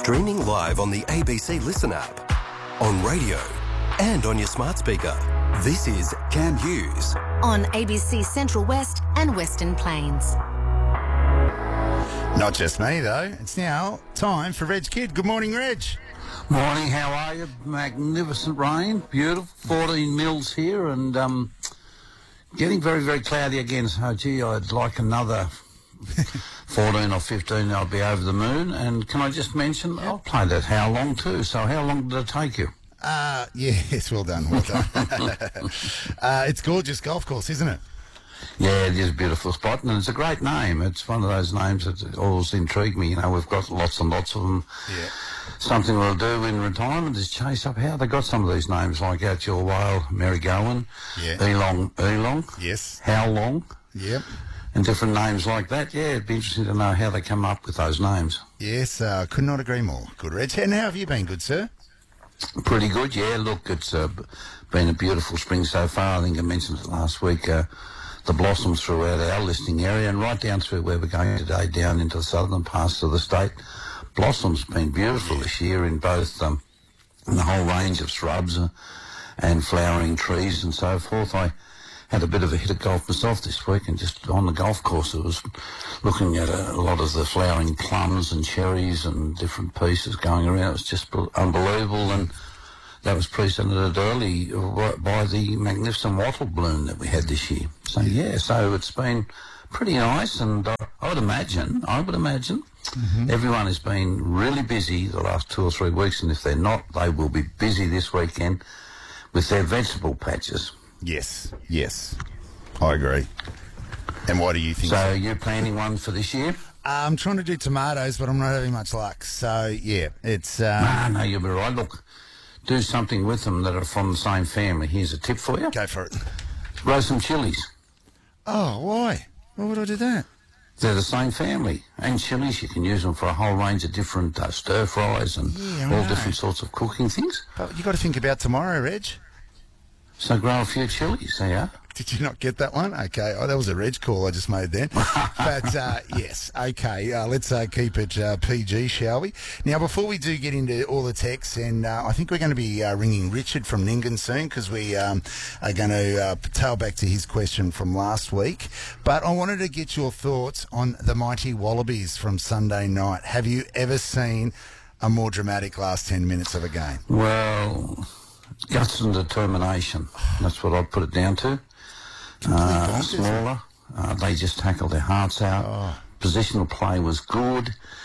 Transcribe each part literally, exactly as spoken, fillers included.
Streaming live on the A B C Listen app, on radio and on your smart speaker. This is Cam Hughes on A B C Central West and Western Plains. Not just me, though. It's now time for Reg Kidd. Good morning, Reg. Morning, how are you? Magnificent rain, beautiful, fourteen mils here, and um, getting very, very cloudy again. So, gee, I'd like another fourteen or fifteen, I'll be over the moon. And can I just mention, yep. I'll play that How Long too. So how long did it take you? Uh, yes, well done, well done. uh, it's gorgeous golf course, isn't it? Yeah, it is a beautiful spot, and it's a great name. It's one of those names that always intrigue me. You know, we've got lots and lots of them. Yeah. Something we'll do in retirement is chase up how they got some of these names, like Out Your Whale, Merrygowan, yeah. Elong, Elong, yes, How Long, yep, and different names like that. Yeah, it'd be interesting to know how they come up with those names. Yes, uh, could not agree more. Good, Reg. And how have you been, good sir? Pretty good, yeah. Look, it's uh, been a beautiful spring so far. I think I mentioned it last week. Uh, the blossoms throughout our listing area and right down through where we're going today, down into the southern parts of the state. Blossoms been beautiful this year in both um, in the whole range of shrubs uh, and flowering trees and so forth. I had a bit of a hit of golf myself this week, and just on the golf course I was looking at a, a lot of the flowering plums and cherries and different pieces going around. It was just unbelievable, and that was preceded early by the magnificent wattle bloom that we had this year. So yeah, so it's been pretty nice, and uh, I would imagine, I would imagine, mm-hmm. everyone has been really busy the last two or three weeks, and if they're not, they will be busy this weekend with their vegetable patches. Yes, yes, I agree. And why do you think so? So are you planning one for this year? Uh, I'm trying to do tomatoes, but I'm not having much luck. So yeah, it's... Uh, no, no, you'll be right. Look, do something with them that are from the same family. Here's a tip for you. Go for it. Grow some chilies. Oh, why? Why would I do that? They're the same family. And chilies, you can use them for a whole range of different uh, stir-fries and yeah, all know. different sorts of cooking things. But you got to think about tomorrow, Reg. So grow a few chilies, there you are. Did you not get that one? Okay. Oh, that was a Reg call I just made then. But, uh, yes, okay. Uh, let's uh, keep it uh, P G, shall we? Now, before we do get into all the texts, and uh, I think we're going to be uh, ringing Richard from Nyngan soon, because we um, are going to uh, tail back to his question from last week. But I wanted to get your thoughts on the mighty Wallabies from Sunday night. Have you ever seen a more dramatic last ten minutes of a game? Well, guts and determination. That's what I'd put it down to. Uh, smaller. Uh, they just tackled their hearts out. Oh. Positional play was good.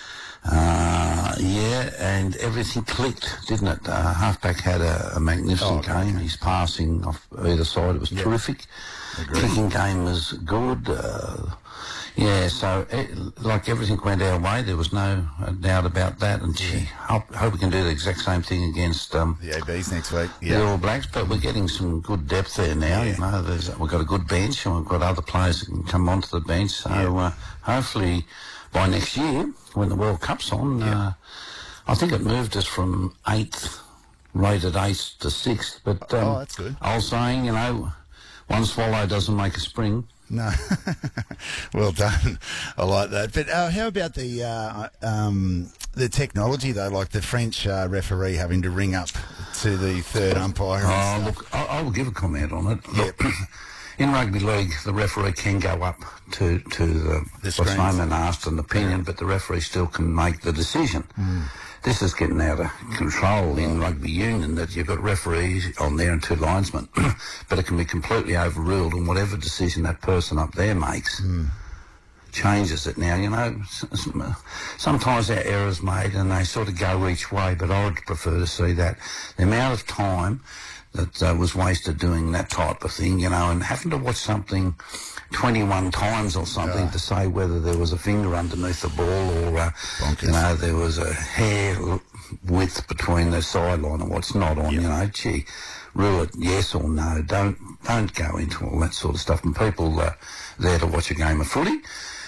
Uh, yeah, and everything clicked, didn't it? Uh, halfback had a, a magnificent oh, okay. game. His passing off either side was yep. terrific. Agreed. Kicking game was good. Uh, yeah, so it, like everything went our way. There was no doubt about that. And gee, hope, hope we can do the exact same thing against um, the A Bs next week. Yeah. The All Blacks. But we're getting some good depth there now. Yeah. You know, there's, we've got a good bench, and we've got other players that can come onto the bench. So yeah. uh, hopefully by next year, when the World Cup's on, yeah. uh, I think it moved us from eighth, rated eighth to sixth. But um, oh, that's good. I was saying, you know, one swallow doesn't make a spring. No. Well done. I like that. But uh, how about the uh, um, the technology, though, like the French uh, referee having to ring up to the third umpire? Oh, look, I, I will give a comment on it. Yep. Look, in rugby league, the referee can go up to, to the, the what's known and asked an opinion, but the referee still can make the decision. Mm. This is getting out of control in rugby union, that you've got referees on there and two linesmen, but it can be completely overruled, and whatever decision that person up there makes mm. changes it. Now, you know, sometimes there are errors made and they sort of go each way, but I would prefer to see that the amount of time that uh, was wasted doing that type of thing, you know, and having to watch something twenty-one times or something yeah. to say whether there was a finger underneath the ball or, uh, you know, there was a hair width between the sideline and what's not on, yep. you know, gee, rule it yes or no. Don't don't go into all that sort of stuff. And people are there to watch a game of footy.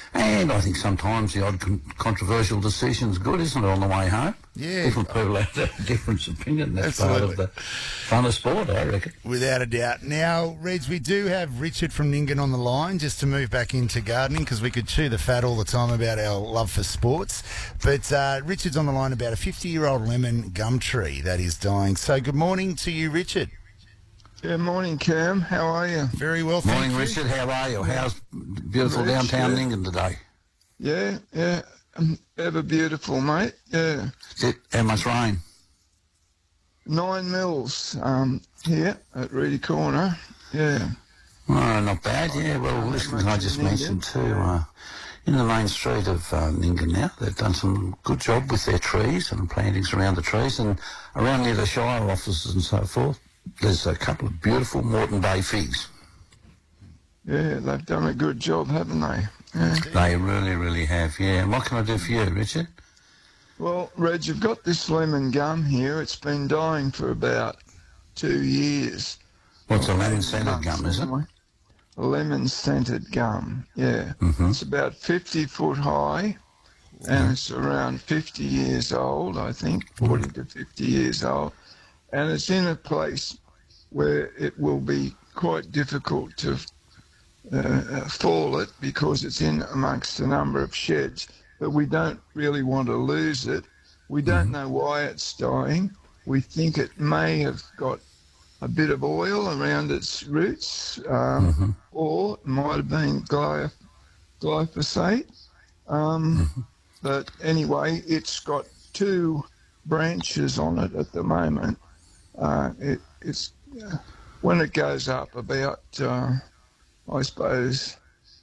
And I think sometimes the odd con- controversial decision's good, isn't it, on the way home? Yeah. Different people have a different opinion. That's Absolutely. part of the fun of sport, I reckon. Without a doubt. Now, Reds, we do have Richard from Ningen on the line just to move back into gardening because we could chew the fat all the time about our love for sports. But uh, Richard's on the line about a fifty-year-old lemon gum tree that is dying. So good morning to you, Richard. Yeah, morning, Cam. How are you? Very well, thank Morning, you. Richard. How are you? How's beautiful Rich, downtown yeah. Ningen today? Yeah, yeah. Um, ever beautiful, mate. Yeah. Is it, how much rain? Nine mils um, here at Reedy Corner. Yeah. Oh, not bad, yeah. Well, listen, I just mentioned too, uh, in the main street of uh, Ningen now, they've done some good job with their trees and plantings around the trees, and around near the Shire offices and so forth, there's a couple of beautiful Moreton Bay figs. Yeah, they've done a good job, haven't they? Yeah. They really, really have, yeah. And what can I do for you, Richard? Well, Reg, you've got this lemon gum here. It's been dying for about two years. What's a lemon-scented gum, is it? A lemon-scented gum, yeah. Mhm. It's about fifty foot high, and it's around fifty years old, I think, forty to fifty years old. And it's in a place where it will be quite difficult to uh, fall it because it's in amongst a number of sheds. But we don't really want to lose it. We don't know why it's dying. We think it may have got a bit of oil around its roots, um, Mhm. or it might have been glyph- glyphosate. Um, Mhm. But anyway, it's got two branches on it at the moment. Uh, it, it's uh, when it goes up about, uh, I suppose,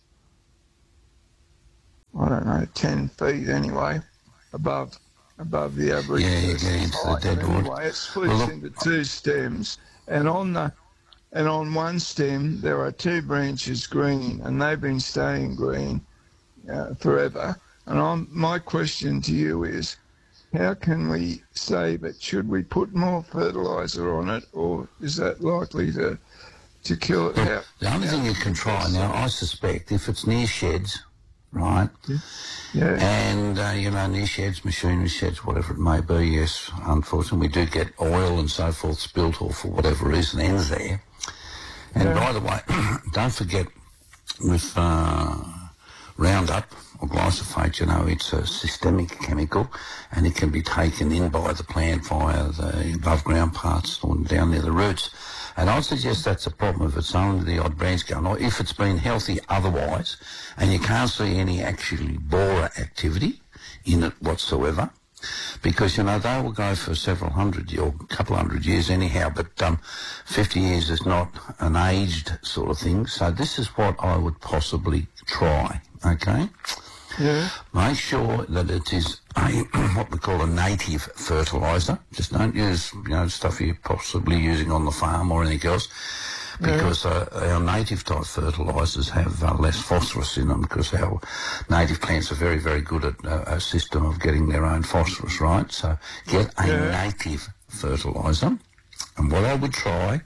I don't know, ten feet anyway, above above the average. Yeah, you person's get into the height. dead And wood. Anyway, it splits Well, look- into two stems, and on the and on one stem there are two branches green, and they've been staying green uh, forever. And I'm, my question to you is, how can we save it? Should we put more fertiliser on it, or is that likely to to kill it? How, The only thing you can try now, I suspect, if it's near sheds, right, yeah, and, uh, you know, near sheds, machinery sheds, whatever it may be, yes, unfortunately we do get oil and so forth spilt or for whatever reason ends there. And Yeah. by the way, don't forget with uh, Roundup or glyphosate, you know, it's a systemic chemical and it can be taken in by the plant via the above ground parts or down near the roots. And I suggest that's a problem if it's only the odd branch going, or if it's been healthy otherwise and you can't see any actually borer activity in it whatsoever. Because, you know, they will go for several hundred or a couple hundred years anyhow, but um, fifty years is not an aged sort of thing. So this is what I would possibly try, okay? yeah, Make sure that it is a, what we call a native fertiliser. Just don't use, you know, stuff you're possibly using on the farm or anything else, because uh, our native type fertilisers have uh, less phosphorus in them, because our native plants are very, very good at uh, a system of getting their own phosphorus, right? So get a Yeah. native fertiliser. And what I would try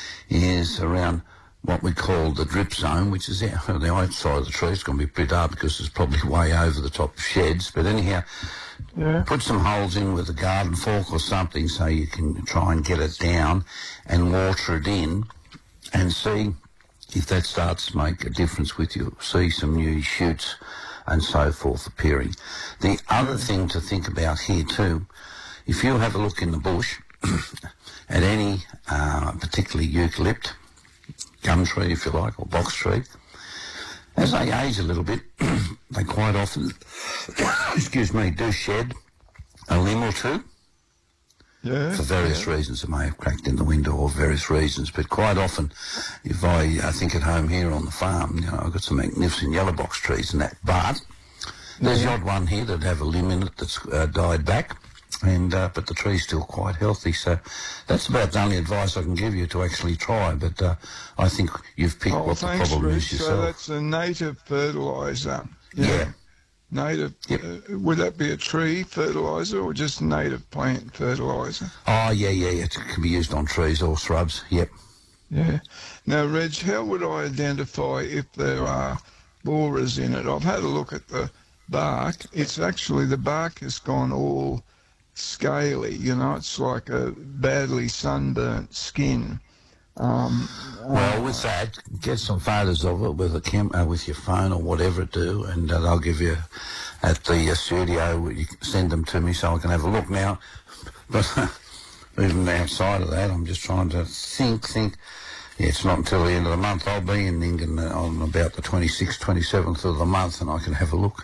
is around what we call the drip zone, which is out on the outside of the tree. It's going to be pretty dark because it's probably way over the top of sheds. But anyhow, yeah. put some holes in with a garden fork or something so you can try and get it down and water it in and see if that starts to make a difference with you. See some new shoots and so forth appearing. The other thing to think about here too, if you have a look in the bush at any uh, particularly eucalypt, gum tree if you like, or box tree, as they age a little bit, they quite often, excuse me, do shed a limb or two. Yeah, For various yeah. reasons, it may have cracked in the window or various reasons, but quite often, if I uh, think at home here on the farm, you know, I've got some magnificent yellow box trees and that, but there's the odd one here that have a limb in it that's uh, died back, and uh, but the tree's still quite healthy, so that's about the only advice I can give you to actually try, but uh, I think you've picked Oh, what the thanks, problem Rich. is So yourself. that's a native fertiliser. Yeah. Native. Yep. Uh, would that be a tree fertiliser or just native plant fertiliser? Oh, yeah, yeah, yeah, it can be used on trees or shrubs, yep. Yeah. Now, Reg, how would I identify if there are borers in it. I've had a look at the bark. It's actually, the bark has gone all scaly, you know, it's like a badly sunburnt skin. Um, well, with that, get some photos of it with a cam- uh, with your phone or whatever it do, and uh, they'll give you at the uh, studio. You can send them to me so I can have a look now. But even outside of that, I'm just trying to think, think. Yeah, it's not until the end of the month. I'll be in England on about the twenty-sixth, twenty-seventh of the month, and I can have a look.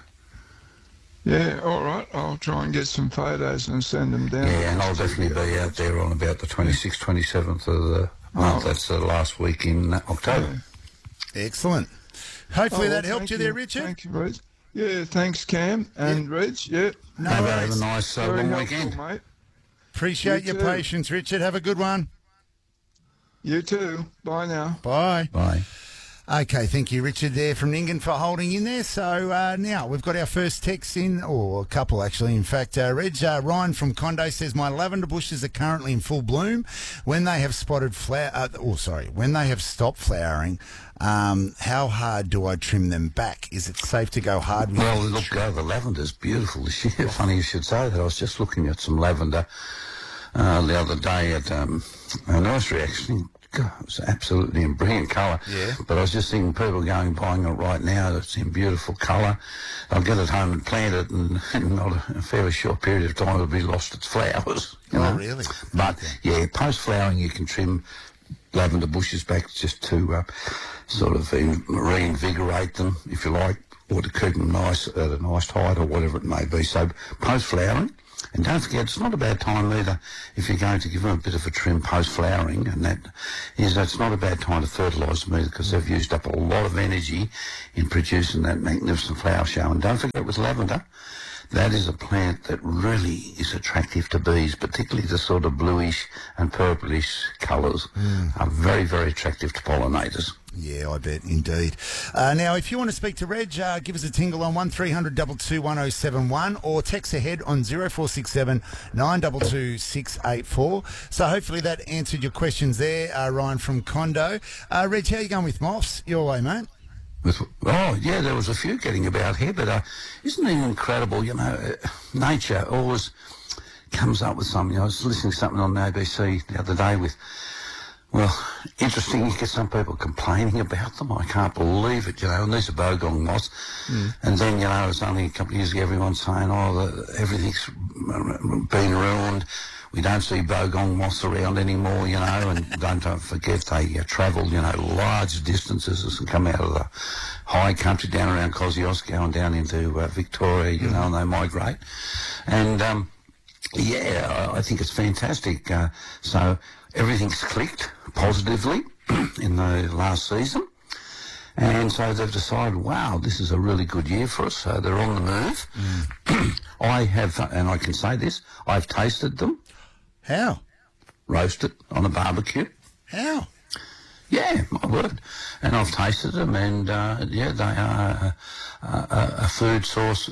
Yeah, all right. I'll try and get some photos and send them down. Yeah, and I'll definitely be out there on about the twenty-sixth, twenty-seventh of the month. Oh. That's the last week in October. Yeah. Excellent. Hopefully oh, well, that helped you, you there, Richard. Thank you, Reg. Yeah, thanks, Cam and yeah. Reg. Yeah. No Have, have a nice uh, long helpful, weekend. Mate. Appreciate you your too. patience, Richard. Have a good one. You too. Bye now. Bye. Bye. Okay, thank you, Richard, there from Ningen for holding in there. So uh, now we've got our first text in, or a couple actually. In fact, uh, Reg, uh, Ryan from Condo says, my lavender bushes are currently in full bloom. When they have spotted flower, uh, oh sorry, when they have stopped flowering, um, how hard do I trim them back? Is it safe to go hard with Well, look, uh, the lavender's beautiful this year. Funny you should say that. I was just looking at some lavender uh, the other day at um, a nursery, actually. God, it was absolutely in brilliant colour. Yeah. But I was just thinking people going buying it right now. It's in beautiful colour. I'll get it home and plant it, and in not a, a fairly short period of time it'll be lost its flowers. You oh, know? really? But, yeah, post-flowering you can trim lavender bushes back just to uh, sort of reinvigorate them, if you like, or to keep them nice at a nice height or whatever it may be. So post-flowering. And don't forget, it's not a bad time either if you're going to give them a bit of a trim post-flowering, and that is, it's not a bad time to fertilise them either, because they've used up a lot of energy in producing that magnificent flower show. And don't forget, with lavender, that is a plant that really is attractive to bees, particularly the sort of bluish and purplish colours mm. are very, very attractive to pollinators. Yeah, I bet, indeed. Uh, now, if you want to speak to Reg, uh, give us a tingle on one three hundred two two one oh seven one or text ahead on zero four six seven nine two two six eight four. So hopefully that answered your questions there, uh, Ryan from Condo. Uh, Reg, how are you going with moths? Your way, mate. With, oh, yeah, there was a few getting about here, but uh, isn't it incredible, you know, uh, nature always comes up with something. I was listening to something on the A B C the other day with, well, interesting, you get some people complaining about them. I can't believe it, you know, and these are bogong moths. Mm. And then, you know, it's only a couple of years ago, everyone's saying, oh, the, everything's been ruined. We don't see bogong moths around anymore, you know, and don't, don't forget they uh, travel, you know, large distances and come out of the high country down around Kosciuszko and down into uh, Victoria, you mm. know, and they migrate. And, um, yeah, I think it's fantastic. Uh, so everything's clicked positively in the last season. And so they've decided, wow, this is a really good year for us. So they're on the move. Mm. I have, and I can say this, I've tasted them. How? Roasted on a barbecue. How? Yeah, my word. And I've tasted them, and uh, yeah, they are a, a, a food source,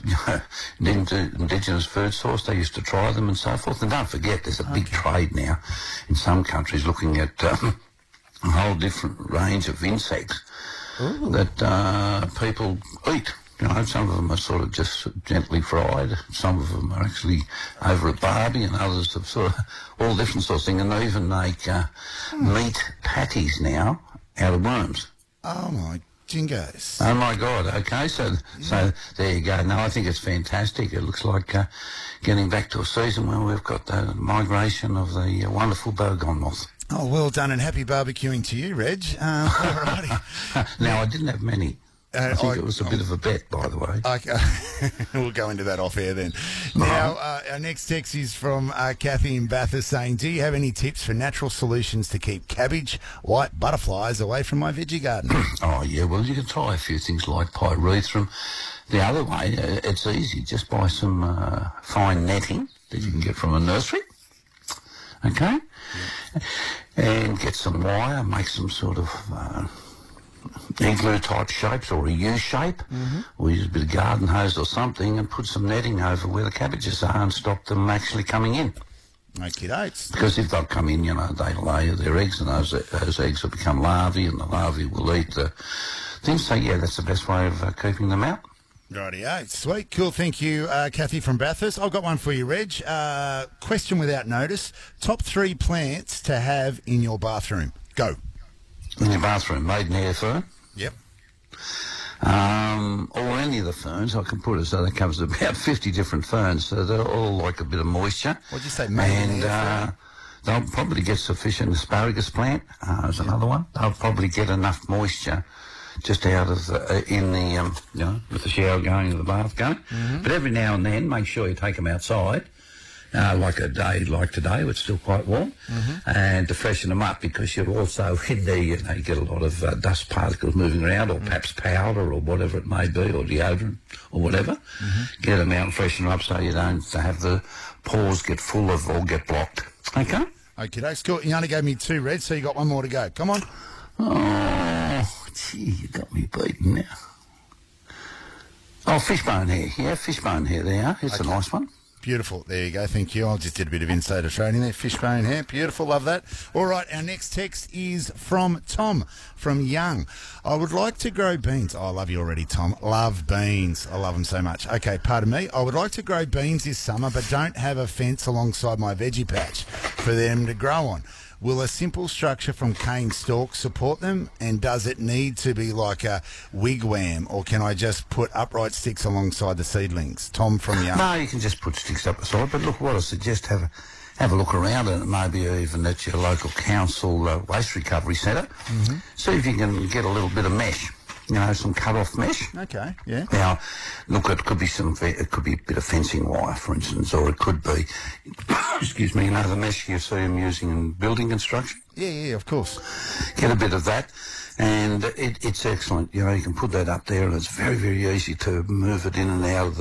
indigenous food source. They used to try them and so forth. And don't forget, there's a big okay. trade now in some countries looking at um, a whole different range of insects Ooh. that uh, people eat. You know, some of them are sort of just gently fried. Some of them are actually over at Barbie, and others have sort of all different sorts of things. And they even make uh, hmm. meat patties now out of worms. Oh, my jingoes. Oh, my God. Okay, so yeah. so there you go. No, I think it's fantastic. It looks like uh, getting back to a season where we've got the migration of the uh, wonderful bogong moth. Oh, well done, and happy barbecuing to you, Reg. Um, all righty. Now, I didn't have many. Uh, I think I, it was a bit of a bet, by the way. Okay. We'll go into that off air then. Now, uh, our next text is from uh, Kathy in Bathurst saying, do you have any tips for natural solutions to keep cabbage, white butterflies away from my veggie garden? Oh, yeah, well, you can try a few things like pyrethrum. The other way, uh, it's easy. Just buy some uh, fine netting that you can get from a nursery. Okay? Yeah. And get some wire, make some sort of... Uh, igloo type shapes or a U shape, mm-hmm. or use a bit of garden hose or something and put some netting over where the cabbages are and stop them actually coming in. Okay, dates. Because if they'll come in, you know, they lay their eggs and those those eggs will become larvae and the larvae will eat the things. So, yeah, that's the best way of uh, keeping them out. Rightio. Sweet. Cool. Thank you, uh, Kathy from Bathurst. I've got one for you, Reg. Uh, question without notice. Top three plants to have in your bathroom. Go. In your bathroom, maidenhair fern. Yep. Um, or any of the ferns. I can put it so that covers about fifty different ferns. So they're all like a bit of moisture. What'd you say, And maidenhair uh, fern? they'll probably get sufficient asparagus plant. Uh, is another one. They'll probably get enough moisture just out of the, uh, in the, um, you know, with the shower going and the bath going. Mm-hmm. But every now and then, make sure you take them outside, uh, like a day like today, it's still quite warm, mm-hmm. and to freshen them up, because you're also in there, you know, you get a lot of uh, dust particles moving around, or mm-hmm. perhaps powder, or whatever it may be, or deodorant, or whatever. Mm-hmm. Get them out and freshen them up so you don't have the pores get full of or get blocked. Okay? Okay, that's cool. You only gave me two, Reg, so you got one more to go. Come on. Oh, gee, you got me beaten now. Oh, fishbone hair. Yeah, fishbone hair there. It's okay. A nice one. Beautiful. There you go. Thank you. I just did a bit of insider trading there. Fishbone hair. Beautiful. Love that. All right. Our next text is from Tom from Young. I would like to grow beans. Oh, I love you already, Tom. Love beans. I love them so much. Okay, pardon me. I would like to grow beans this summer, but don't have a fence alongside my veggie patch for them to grow on. Will a simple structure from cane stalks support them? And does it need to be like a wigwam, or can I just put upright sticks alongside the seedlings? Tom from Young. No, you can just put sticks up the side. But look, what I suggest, have a, have a look around, and maybe even at your local council uh, waste recovery centre. Mm-hmm. See if you can get a little bit of mesh. You know, some cut-off mesh. Okay, yeah. Now, look, it could be some, it could be a bit of fencing wire, for instance, or it could be, excuse me, you know, the mesh you see them using in building construction. Yeah, yeah, of course. Get a bit of that, and it, it's excellent. You know, you can put that up there, and it's very, very easy to move it in and out of